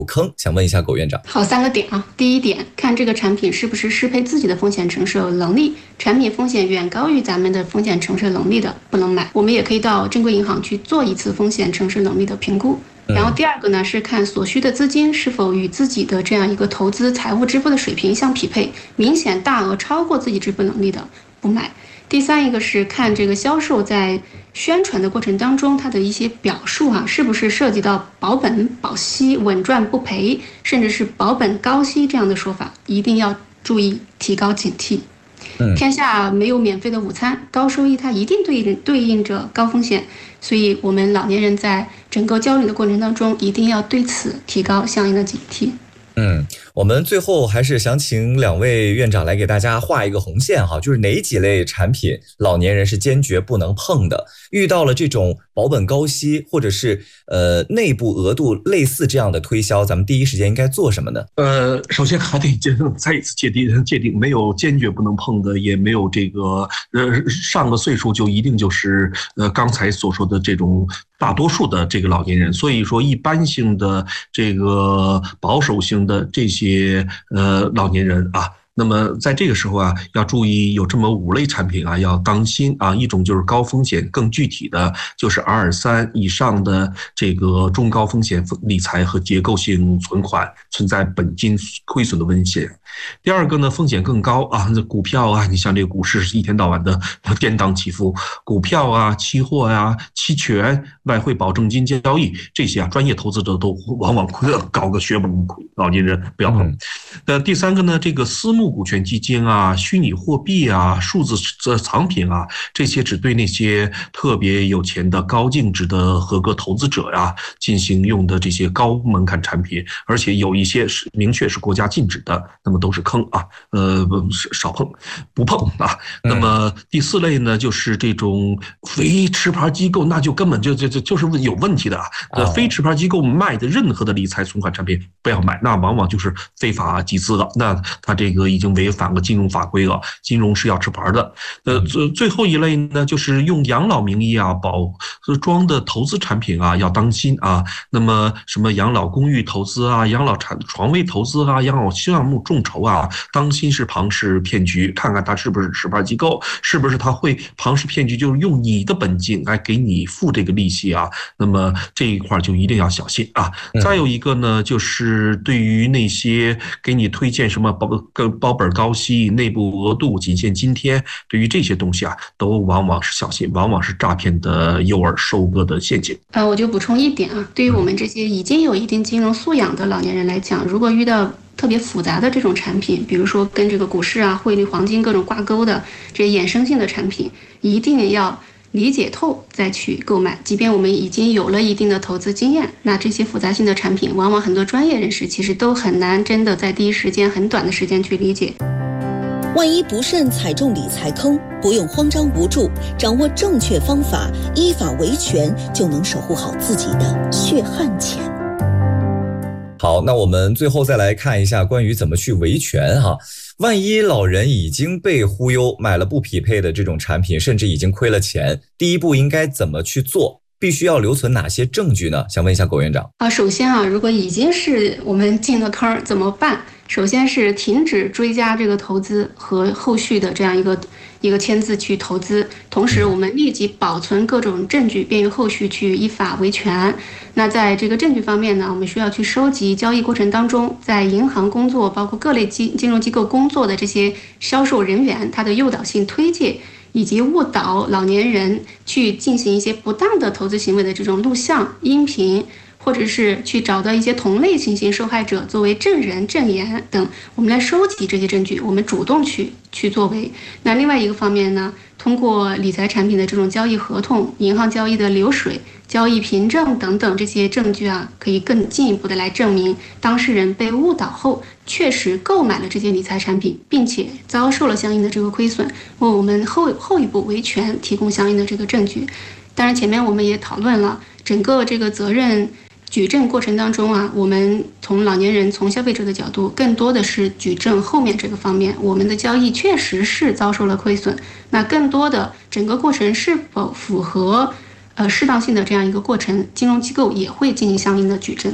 坑，想问一下苟院长。 好，3个点啊。第一点，看这个产品是不是适配自己的风险承受能力，产品风险远高于咱们的风险承受能力的，不能买。我们也可以到正规银行去做一次风险承受能力的评估。然后第二个呢，是看所需的资金是否与自己的这样一个投资财务支付的水平相匹配，明显大额超过自己支付能力的，不买。第三一个是看这个销售在宣传的过程当中，它的一些表述啊，是不是涉及到保本保息、稳赚不赔，甚至是保本高息这样的说法，一定要注意提高警惕。天下没有免费的午餐，高收益它一定对应着高风险，所以我们老年人在整个交流的过程当中，一定要对此提高相应的警惕。 我们最后还是想请2位院长来给大家画一个红线哈，就是哪几类产品老年人是坚决不能碰的？遇到了这种保本高息或者是内部额度类似这样的推销，咱们第一时间应该做什么呢？ 首先还得再一次界定，没有坚决不能碰的，也没有这个上个岁数就一定就是刚才所说的这种大多数的这个老年人。所以说一般性的这个保守型的这些老年人啊，那么在这个时候啊，要注意有这么5类产品啊，要当心啊。一种就是高风险，更具体的就是 R3 以上的这个中高风险理财和结构性存款存在本金亏损的风险。第二个呢，风险更高啊，这股票啊，你像这个股市是一天到晚的颠荡起伏，股票啊、期货啊、期权、外汇保证金交易这些啊，专业投资者都往往搞个血本无亏，老年人不要碰。第三个呢，这个私募股权基金啊、虚拟货币啊、数字藏品啊，这些只对那些特别有钱的高净值的合格投资者呀进行用的这些高门槛产品，而且有一些是明确是国家禁止的，那么都是坑啊，少碰不碰啊。那么第4类呢，就是这种非持牌机构，那就根本就是有问题的啊。非持牌机构卖的任何的理财存款产品不要买，那往往就是非法集资了，那它这个已经违反了金融法规了，金融是要持牌的。最后一类呢，就是用养老名义啊保装的投资产品啊，要当心啊。那么什么养老公寓投资啊、养老床位投资啊、养老项目众筹啊，当心是庞氏骗局，看看它是不是持牌机构，是不是它会庞氏骗局，就是用你的本金来给你付这个利息啊。那么这一块就一定要小心啊。再有一个呢，就是对于那些给你推荐什么保本高息、内部额度仅限今天，对于这些东西啊，都往往是小心，往往是诈骗的诱饵、收割的陷阱。 我就补充一点啊，对于我们这些已经有一定金融素养的老年人来讲，如果遇到特别复杂的这种产品，比如说跟这个股市啊、汇率、黄金各种挂钩的这些衍生性的产品，一定要理解透再去购买。即便我们已经有了一定的投资经验，那这些复杂性的产品，往往很多专业人士其实都很难真的在第一时间、很短的时间去理解。 万一不慎踩中理财坑，不用慌张无助，掌握正确方法，依法维权，就能守护好自己的血汗钱。 好，那我们最后再来看一下关于怎么去维权哈。万一老人已经被忽悠，买了不匹配的这种产品，甚至已经亏了钱，第一步应该怎么去做？必须要留存哪些证据呢？想问一下苟院长。 首先啊，如果已经是我们进了坑怎么办？首先是停止追加这个投资和后续的这样一个签字去投资，同时我们立即保存各种证据，便于后续去依法维权。那在这个证据方面呢，我们需要去收集交易过程当中在银行工作，包括各类金融机构工作的这些销售人员他的诱导性推介，以及误导老年人去进行一些不当的投资行为的这种录像、音频，或者是去找到一些同类情形受害者作为证人、证言等，我们来收集这些证据，我们主动去作为。那另外一个方面呢，通过理财产品的这种交易合同、银行交易的流水、交易凭证等等这些证据啊，可以更进一步的来证明当事人被误导后确实购买了这些理财产品，并且遭受了相应的这个亏损，为我们后一步维权提供相应的这个证据。当然前面我们也讨论了整个这个责任举证过程当中啊，我们从老年人、从消费者的角度，更多的是举证后面这个方面，我们的交易确实是遭受了亏损。那更多的整个过程是否符合适当性的这样一个过程，金融机构也会进行相应的举证。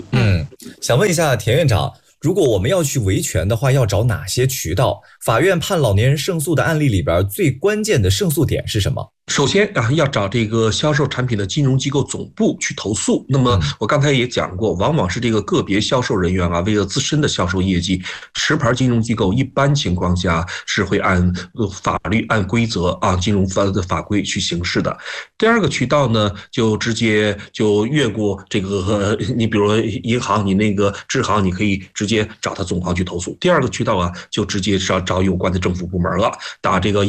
想问一下田院长，如果我们要去维权的话，要找哪些渠道？法院判老年人胜诉的案例里边，最关键的胜诉点是什么？ 首先要找这个销售产品的金融机构总部去投诉。那么我刚才也讲过，往往是这个个别销售人员为了自身的销售业绩，持牌金融机构一般情况下是会按法律、按规则金融法规去行事的。第二个渠道呢，就直接就越过这个，你比如银行，你那个支行，你可以直接找他总行去投诉。第二个渠道就直接找有关的政府部门了，打这个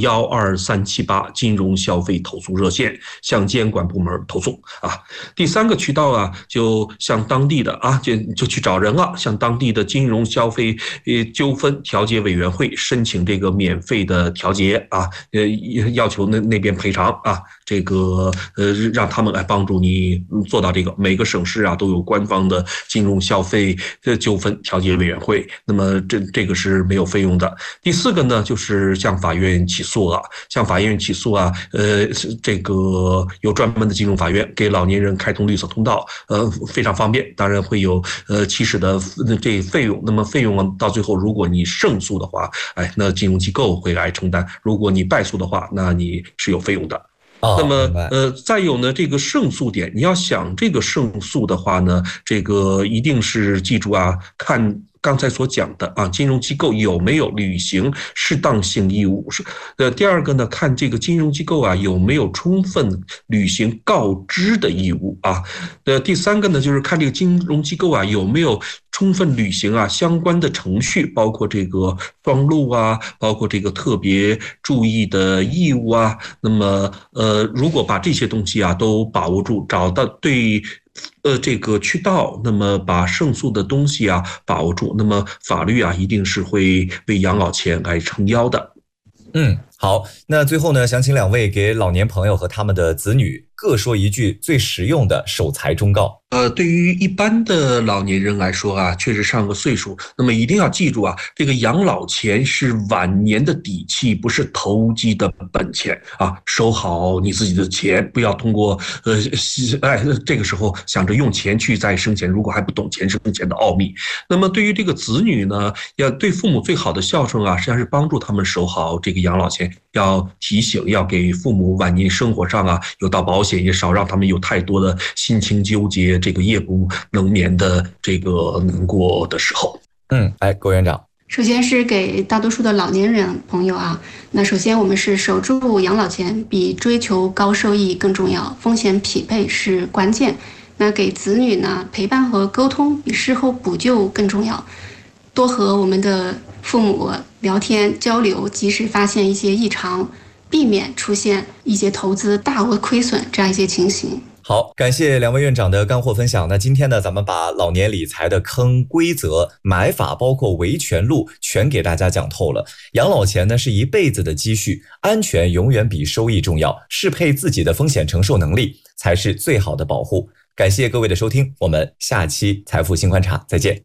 12378金融消费投诉热线，向监管部门投诉第三个渠道就向当地的就去找人了，向当地的金融消费纠纷调解委员会申请这个免费的调解要求那边赔偿这个让他们来帮助你做到这个。每个省市都有官方的金融消费纠纷调解委员会，那么这个是没有费用的。第四个呢，就是向法院起诉了，向法院起诉这个有专门的金融法院给老年人开通绿色通道，非常方便。当然会有起始的这费用，那么费用到最后如果你胜诉的话，那金融机构会来承担；如果你败诉的话，那你是有费用的。那么再有呢，这个胜诉点，你要想这个胜诉的话呢，这个一定是记住看刚才所讲的金融机构有没有履行适当性义务。第二个呢，看这个金融机构有没有充分履行告知的义务第三个呢，就是看这个金融机构有没有充分履行相关的程序，包括这个双录包括这个特别注意的义务那么如果把这些东西都把握住，找到对这个渠道，那么把胜诉的东西把握住，那么法律一定是会为养老钱来撑腰的。 好，那最后呢，想请两位给老年朋友和他们的子女各说一句最实用的守财忠告。 对于一般的老年人来说确实上个岁数，那么一定要记住这个养老钱是晚年的底气，不是投机的本钱收好你自己的钱，不要通过这个时候想着用钱去再生钱，如果还不懂钱生钱的奥秘。那么对于这个子女呢，要对父母最好的孝顺实际上是帮助他们守好这个养老钱，要提醒，要给父母晚年生活上有道保险，也少让他们有太多的心情纠结，这个夜不能眠的这个难过的时候。 郭院长。 首先是给大多数的老年人朋友那首先我们是守住养老钱比追求高收益更重要，风险匹配是关键。那给子女呢，陪伴和沟通比事后补救更重要，多和我们的父母聊天交流，及时发现一些异常，避免出现一些投资大额亏损这样一些情形。 好，感谢两位院长的干货分享。那今天呢，咱们把老年理财的坑、规则、买法，包括维权路，全给大家讲透了。养老钱呢是一辈子的积蓄，安全永远比收益重要，适配自己的风险承受能力才是最好的保护。感谢各位的收听，我们下期财富新观察再见。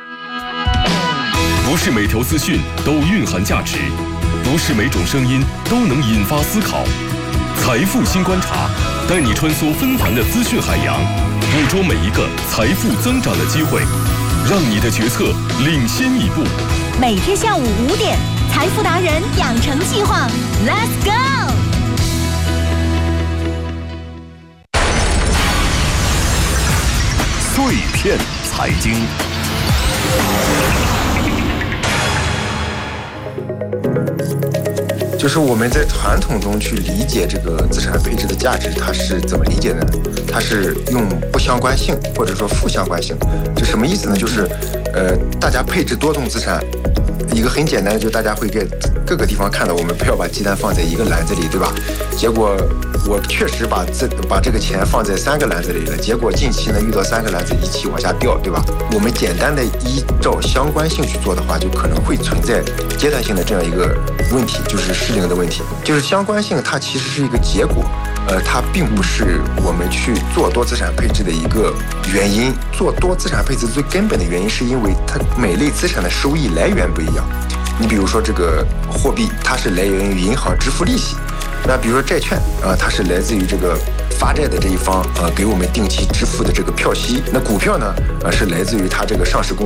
不是每条资讯都蕴含价值，不是每种声音都能引发思考。财富新观察，带你穿梭纷繁的资讯海洋，捕捉每一个财富增长的机会，让你的决策领先一步。 每天下午5点，财富达人养成计划 ，Let's go！ 碎片财经。 就是我们在传统中去理解这个资产配置的价值，它是怎么理解的呢？它是用不相关性或者说负相关性。这什么意思呢？就是大家配置多种资产，一个很简单的，就大家会在各个地方看到，我们不要把鸡蛋放在一个篮子里，对吧？结果我确实把这个钱放在3个篮子里了，结果近期呢遇到3个篮子一起往下掉，对吧？我们简单的依照相关性去做的话，就可能会存在阶段性的这样一个问题，就是失灵的问题。就是相关性它其实是一个结果，它并不是我们去做多资产配置的一个原因。做多资产配置最根本的原因是因为它每类资产的收益来源不一样。你比如说这个货币，它是来源于银行支付利息。那比如说债券它是来自于这个发债的这一方给我们定期支付的这个票息。那股票呢是来自于它这个上市公